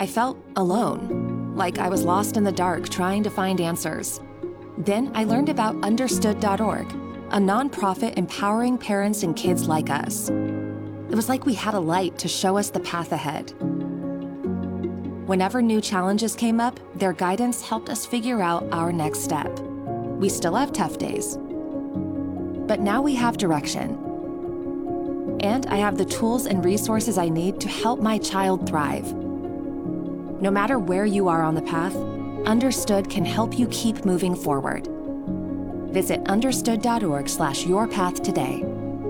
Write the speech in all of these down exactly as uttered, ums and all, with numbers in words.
I felt alone, like I was lost in the dark trying to find answers. Then I learned about understood dot org, a nonprofit empowering parents and kids like us. It was like we had a light to show us the path ahead. Whenever new challenges came up, their guidance helped us figure out our next step. We still have tough days, but now we have direction. And I have the tools and resources I need to help my child thrive. No matter where you are on the path, Understood can help you keep moving forward. Visit understood dot org slash your path today.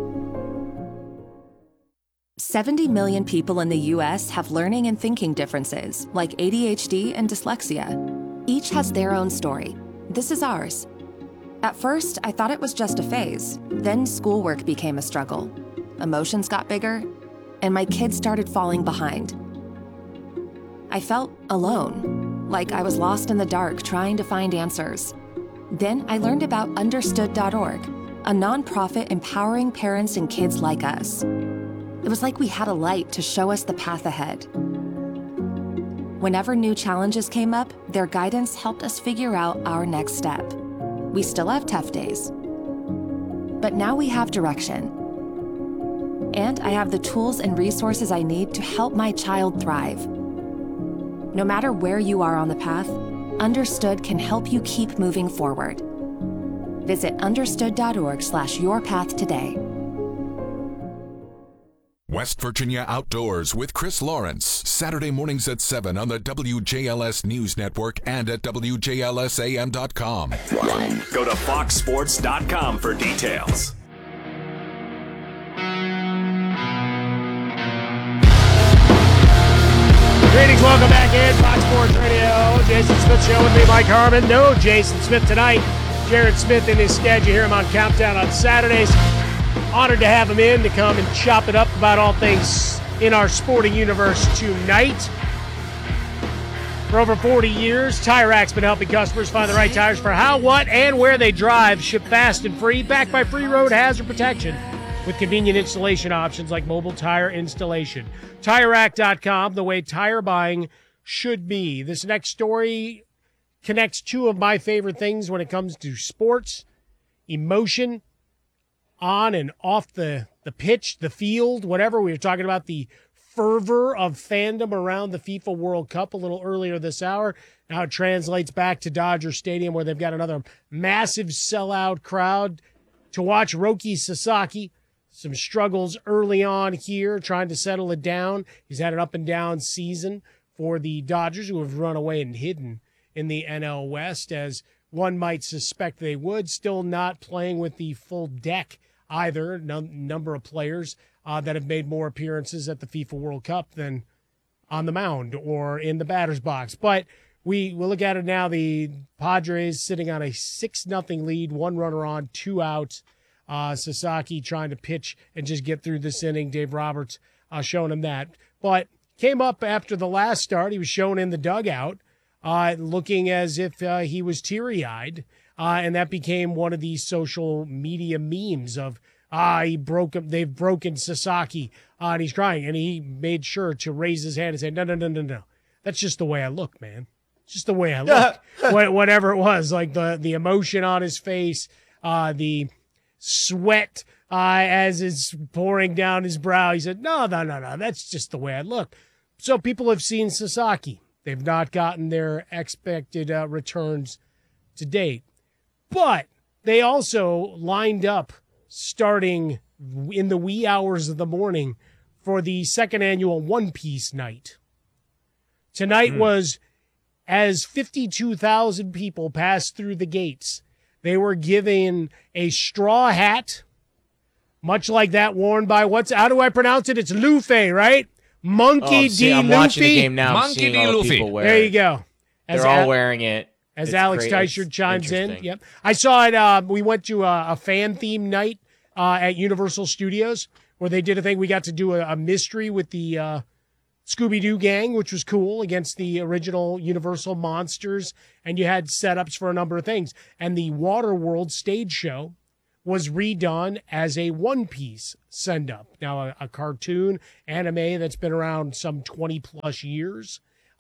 seventy million people in the U S have learning and thinking differences, like A D H D and dyslexia. Each has their own story. This is ours. At first, I thought it was just a phase. Then schoolwork became a struggle. Emotions got bigger, and my kids started falling behind. I felt alone, like I was lost in the dark trying to find answers. Then I learned about understood dot org, a nonprofit empowering parents and kids like us. It was like we had a light to show us the path ahead. Whenever new challenges came up, their guidance helped us figure out our next step. We still have tough days, but now we have direction. And I have the tools and resources I need to help my child thrive. No matter where you are on the path, Understood can help you keep moving forward. Visit understood dot org slash your path today. West Virginia Outdoors with Chris Lawrence, Saturday mornings at seven on the W J L S News Network and at W J L S A M dot com. Go to fox sports dot com for details. Greetings, welcome back in Fox Sports Radio. Jason Smith Show with me, Mike Harmon. No Jason Smith tonight. Jared Smith in his stead. You hear him on Countdown on Saturdays. Honored to have him in to come and chop it up about all things in our sporting universe tonight. For over forty years, Tire Rack's been helping customers find the right tires for how, what, and where they drive. Shipped fast and free, backed by free road hazard protection with convenient installation options like mobile tire installation. Tire Rack dot com, the way tire buying should be. This next story connects two of my favorite things when it comes to sports, emotion, on and off the, the pitch, the field, whatever. We were talking about the fervor of fandom around the FIFA World Cup a little earlier this hour. Now it translates back to Dodger Stadium, where they've got another massive sellout crowd to watch Roki Sasaki. Some struggles early on here, trying to settle it down. He's had an up-and-down season for the Dodgers, who have run away and hidden in the N L West, as one might suspect they would. Still not playing with the full deck either. No, number of players uh, that have made more appearances at the FIFA World Cup than on the mound or in the batter's box. But we will look at it now. The Padres sitting on a six nothing lead, one runner on, two outs. Uh, Sasaki trying to pitch and just get through this inning. Dave Roberts uh, showing him that. But came up after the last start. He was shown in the dugout uh, looking as if uh, he was teary-eyed. Uh, and that became one of these social media memes of, ah, he broke him. They've broken Sasaki. Uh, and he's crying. And he made sure to raise his hand and say, no, no, no, no, no. That's just the way I look, man. It's just the way I look. Whatever it was, like the, the emotion on his face, uh, the sweat uh, as it's pouring down his brow. He said, no, no, no, no, that's just the way I look. So people have seen Sasaki. They've not gotten their expected uh, returns to date. But they also lined up starting in the wee hours of the morning for the second annual One Piece night. Tonight mm. was as fifty-two thousand people passed through the gates. They were given a straw hat, much like that worn by, what's, how do I pronounce it? It's Luffy, right? Monkey oh, see, D. I'm Luffy. watching the game now. Monkey D. Luffy. There you go. As They're all Al- wearing it. As it's Alex great. Teicher it's chimes in. Yep. I saw it. Uh, we went to a, a fan theme night uh, at Universal Studios where they did a thing. We got to do a, a mystery with the uh, Scooby-Doo gang, which was cool, against the original Universal monsters, and you had setups for a number of things. And the Waterworld stage show was redone as a One Piece send-up. Now, a, a cartoon anime that's been around some twenty-plus years,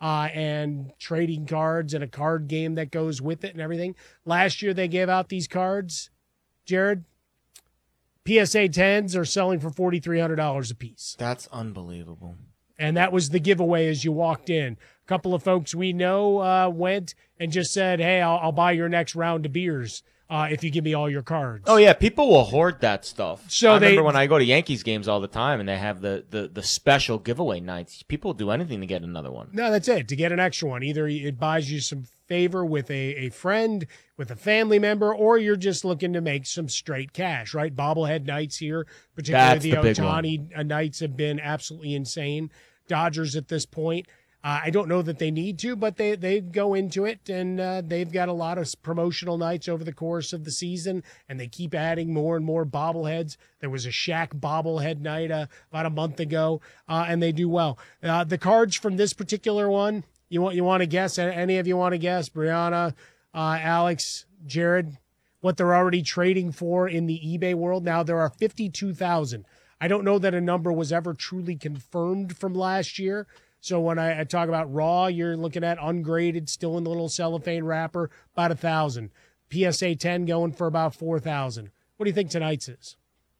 uh, and trading cards and a card game that goes with it and everything. Last year they gave out these cards, Jared. P S A tens are selling for four thousand three hundred dollars a piece. That's unbelievable. And that was the giveaway as you walked in. A couple of folks we know uh, went and just said, hey, I'll, I'll buy your next round of beers uh, if you give me all your cards. Oh, yeah, people will hoard that stuff. So I they, remember when I go to Yankees games all the time and they have the, the, the special giveaway nights. People will do anything to get another one. No, that's it, to get an extra one. Either it buys you some favor with a, a friend, with a family member, or you're just looking to make some straight cash, right? Bobblehead nights here, particularly That's the, the big Ohtani nights have been absolutely insane. Dodgers at this point, uh, I don't know that they need to, but they, they go into it, and uh, they've got a lot of promotional nights over the course of the season, and they keep adding more and more bobbleheads. There was a Shaq bobblehead night uh, about a month ago, uh, and they do well. Uh, the cards from this particular one, You want you want to guess? Any of you want to guess? Brianna, uh, Alex, Jared, what they're already trading for in the eBay world? Now there are fifty-two thousand. I don't know that a number was ever truly confirmed from last year. So when I, I talk about raw, you're looking at ungraded, still in the little cellophane wrapper, about a thousand. P S A ten going for about four thousand. What do you think tonight's is?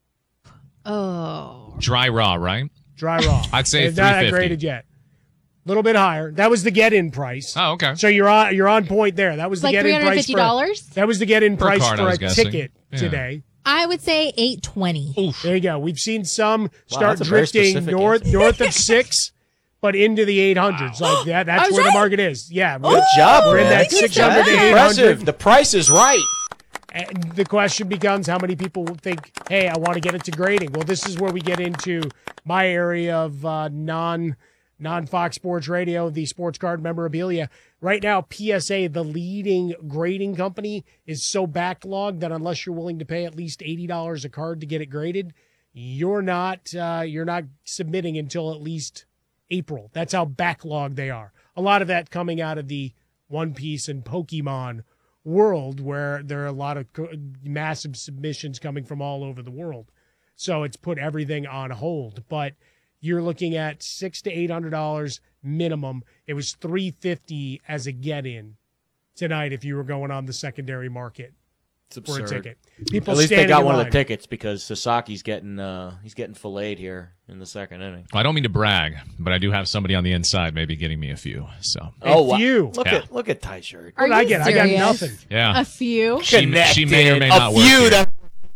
Oh, dry raw, right? Dry raw. I'd say it's not three fifty. graded yet. A little bit higher. That was the get-in price. Oh, okay. So you're on you're on point there. That was the like get-in three hundred price fifty for dollars. that was the get-in Per price card, I for was a guessing. ticket Yeah. today. I would say eight twenty. Oof. There you go. We've seen some start that's a very drifting specific north answer. north of six, but into the eight hundreds. Like that. That's was where the right. market is. Yeah. Good job, We're in man. that six hundred That's to eight impressive. hundred. The price is right. And the question becomes how many people will think, hey, I want to get it to grading. Well, this is where we get into my area of uh, non non Fox Sports Radio, the sports card memorabilia. Right now, P S A, the leading grading company, is so backlogged that unless you're willing to pay at least eighty dollars a card to get it graded, you're not uh, you're not submitting until at least April. That's how backlogged they are. A lot of that coming out of the One Piece and Pokemon world, where there are a lot of co- massive submissions coming from all over the world. So it's put everything on hold. But you're looking at six to eight hundred dollars minimum. It was three fifty as a get-in tonight if you were going on the secondary market for a ticket. People At least they standing got in one of line. the tickets because Sasaki's getting uh, he's getting filleted here in the second inning. I don't mean to brag, but I do have somebody on the inside maybe getting me a few. So Oh, wow. few. Look Yeah. at look at Ty shirt. Are What did I you get? I got serious? nothing. yeah, A few. she, she may or may Connected. not a work few here. that-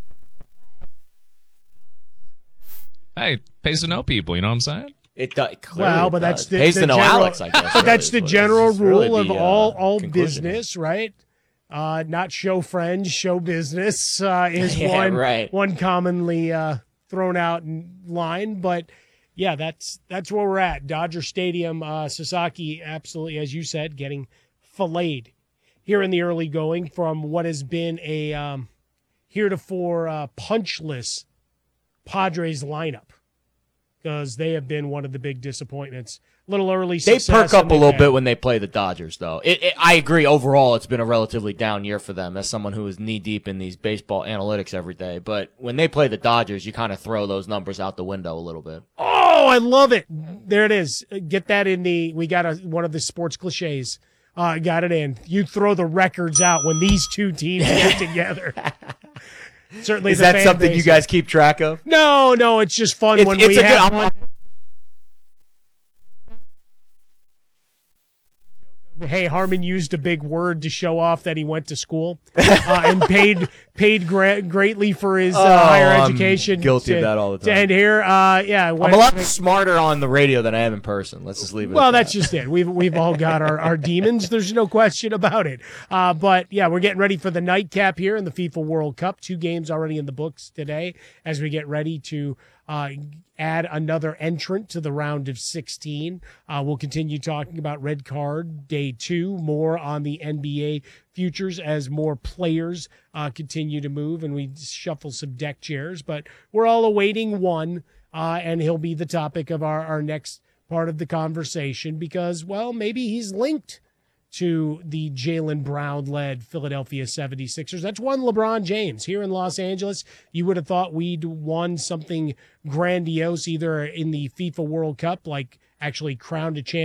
Hey, pays to know people. You know what I'm saying? It does. Clearly Well, it but that's does. the, Pays the to know general, Alex, I guess. But that's really, the is what it general is. It's really rule of the, uh, all all conclusion. business, right? Uh, not show friends, show business uh, is Yeah, one right. one commonly uh, thrown out in line. But yeah, that's that's where we're at. Dodger Stadium, uh, Sasaki, absolutely, as you said, getting filleted here in the early going from what has been a um, heretofore uh, punchless Padres lineup, because they have been one of the big disappointments. A little early They success. perk up and a they've little had- bit when they play the Dodgers, though. It, it, I agree. Overall, it's been a relatively down year for them as someone who is knee deep in these baseball analytics every day. But when they play the Dodgers, you kind of throw those numbers out the window a little bit. Oh, I love it. There it is. Get that in the, we got a, one of the sports cliches. Uh, got it in. You throw the records out when these two teams get together. Certainly Is the that fan something you base- guys keep track of? No, no, it's just fun It's, when it's we a good. have I'm- hey, Harmon used a big word to show off that he went to school uh, and paid paid gra- greatly for his uh, Oh, higher I'm education. guilty to, of that all the to time. end here, uh, yeah, I'm went- a lot smarter on the radio than I am in person. Let's just leave it. Well, at that's that. just it. We've we've all got our, our demons. There's no question about it. Uh, but yeah, we're getting ready for the nightcap here in the FIFA World Cup. Two games already in the books today as we get ready to uh, add another entrant to the round of sixteen. Uh, we'll continue talking about red card day two, more on the N B A futures as more players uh, continue to move and we shuffle some deck chairs. But we're all awaiting one, uh, and he'll be the topic of our, our next part of the conversation because, well, maybe he's linked to the Jaylen Brown-led Philadelphia seventy-sixers. That's one LeBron James. Here in Los Angeles, you would have thought we'd won something grandiose either in the FIFA World Cup, like actually crowned a champion